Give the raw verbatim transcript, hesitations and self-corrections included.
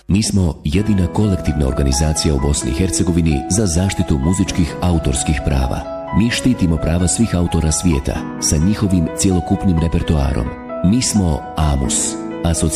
Mi smo jedina kolektivna organizacija u Bosni i Hercegovini za zaštitu muzičkih autorskih prava. Mi štitimo prava svih autora svijeta sa njihovim cjelokupnim repertoarom. Mi smo AMUS,